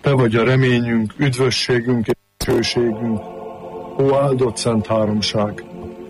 Te vagy a reményünk, üdvösségünk és dicsőségünk, ó áldott szent háromság!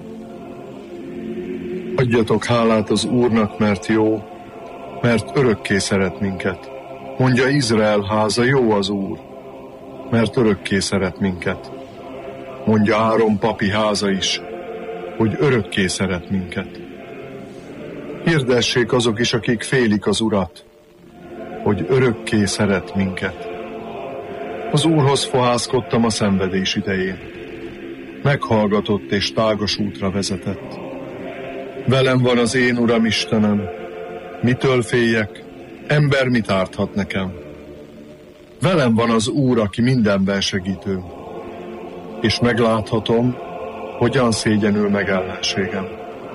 Adjatok hálát az Úrnak, mert jó, mert örökké szeret minket. Mondja Izrael háza, jó az Úr, mert örökké szeret minket. Mondja Áron papi háza is, hogy örökké szeret minket. Hirdessék azok is, akik félik az Urat, hogy örökké szeret minket. Az Úrhoz fohászkodtam a szenvedés idején. Meghallgatott és tágas útra vezetett. Velem van az én Uram Istenem, mitől féljek, ember mit árthat nekem? Velem van az Úr, aki mindenben segítőm, és megláthatom, hogyan szégyenül meg ellenségem.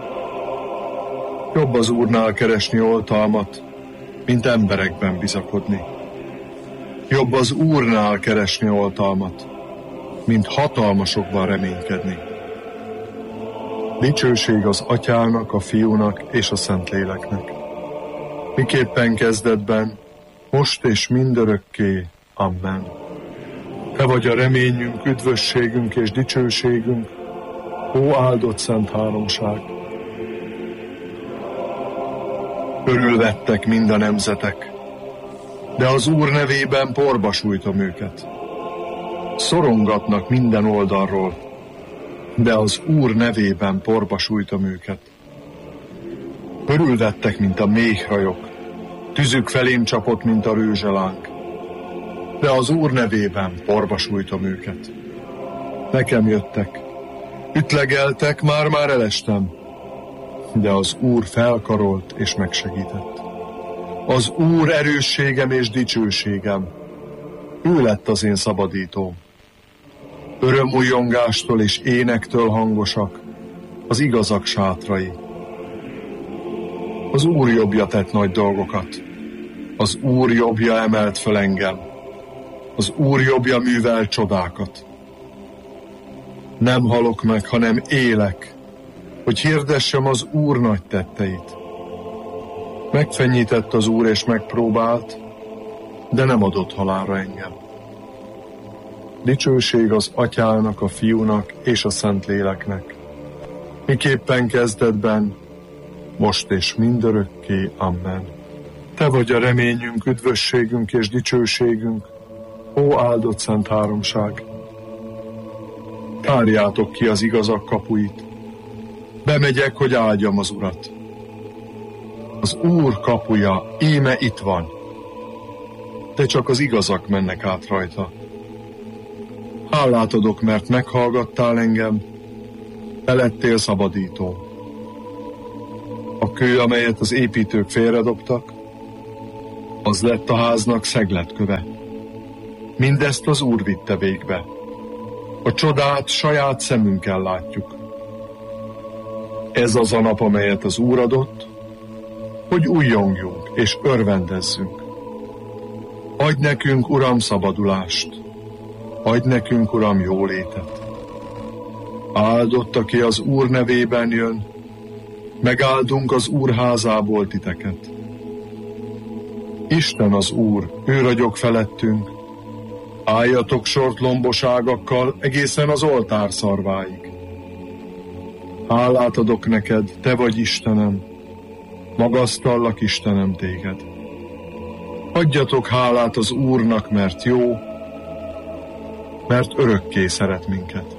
Jobb az Úrnál keresni oltalmat, mint emberekben bizakodni. Jobb az Úrnál keresni oltalmat, mint hatalmasokban reménykedni. Dicsőség az Atyának, a Fiúnak és a Szentléleknek. Miképpen kezdetben, most és mindörökké. Amen. Te vagy a reményünk, üdvösségünk és dicsőségünk, ó áldott szent háromság! Körülvettek mind a nemzetek, de az Úr nevében porba sújtom őket. Szorongatnak minden oldalról, de az Úr nevében porba sújtom őket. Körülvettek, mint a méhrajok, tüzük felém csapott, mint a rőzselánk, de az Úr nevében porba sújtom őket. Nekem jöttek, ütlegeltek, már elestem, de az Úr felkarolt és megsegített. Az Úr erősségem és dicsőségem, ő lett az én szabadítóm. Örömújjongástól és énektől hangosak az igazak sátrai. Az Úr jobbja tett nagy dolgokat, az Úr jobbja emelt föl engem, az Úr jobbja művel csodákat. Nem halok meg, hanem élek, hogy hirdessem az Úr nagy tetteit. Megfenyített az Úr és megpróbált, de nem adott halálra engem. Dicsőség az Atyának, a Fiúnak és a Szentléleknek, miképpen kezdetben, most és mindörökké. Amen. Te vagy a reményünk, üdvösségünk és dicsőségünk, ó áldott szent háromság! Tárjátok ki az igazak kapuit, bemegyek, hogy áldjam az Urat. Az Úr kapuja íme itt van, de csak az igazak mennek át rajta. Hálát adok, mert meghallgattál engem, te lettél szabadító. A kő, amelyet az építők félredobtak, az lett a háznak szegletköve. Mindezt az Úr vitte végbe. A csodát saját szemünkkel látjuk. Ez az a nap, amelyet az Úr adott, hogy újjongjunk és örvendezzünk. Adj nekünk, Uram, szabadulást, adj nekünk, Uram, jólétet. Áldott, aki az Úr nevében jön, megáldunk az Úr házából titeket. Isten az Úr, ő ragyog felettünk, álljatok sort lomboságakkal egészen az oltár szarváig. Hálát adok neked, te vagy Istenem, magasztallak, Istenem, téged. Adjatok hálát az Úrnak, mert jó, mert örökké szeret minket.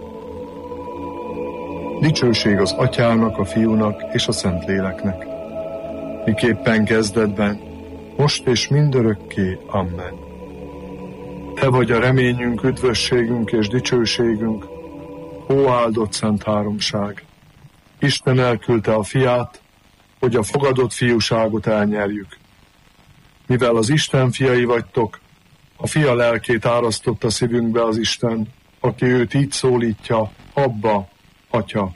Dicsőség az Atyának, a Fiúnak és a Szentléleknek, miképpen kezdetben, most és mindörökké. Amen. Te vagy a reményünk, üdvösségünk és dicsőségünk, ó áldott szent háromság! Isten elküldte a Fiát, hogy a fogadott fiúságot elnyerjük. Mivel az Isten fiai vagytok, a Fia lelkét árasztotta szívünkbe az Isten, aki őt így szólítja, Abba, Atya.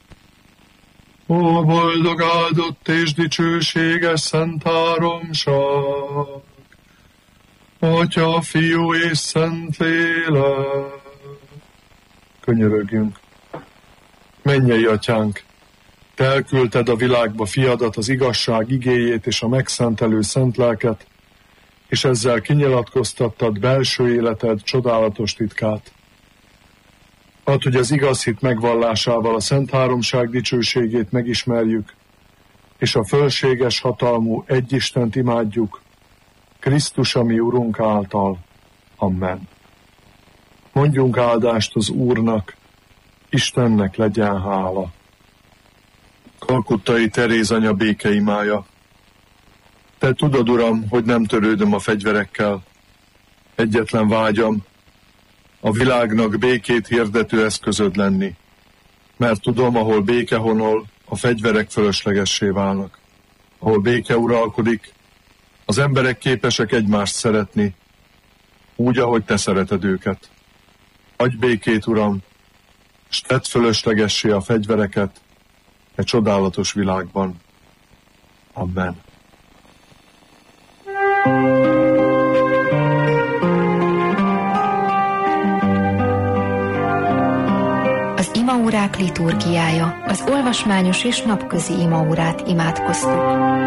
Ó, boldog, áldott és dicsőséges szent háromság, Atya, Fiú és Szentlélek. Könyörögjünk. Mennyei Atyánk, te elküldted a világba Fiadat, az igazság igéjét és a megszentelő szent lelket, és ezzel kinyilatkoztattad belső életed csodálatos titkát. Add, hogy az igaz hit megvallásával a Szent Háromság dicsőségét megismerjük, és a fölséges hatalmú egy Istent imádjuk, Krisztus, a mi Urunk által. Amen. Mondjunk áldást az Úrnak, Istennek legyen hála. Kalkuttai Teréz anya békeimája. Te tudod, Uram, hogy nem törődöm a fegyverekkel. Egyetlen vágyam, a világnak békét hirdető eszközöd lenni, mert tudom, ahol béke honol, a fegyverek fölöslegessé válnak. Ahol béke uralkodik, az emberek képesek egymást szeretni, úgy, ahogy te szereted őket. Adj békét, Uram, s tedd fölöslegessé a fegyvereket e csodálatos világban. Amen. Az imaórák liturgiája, az olvasmányos és napközi imaórát imádkoztuk.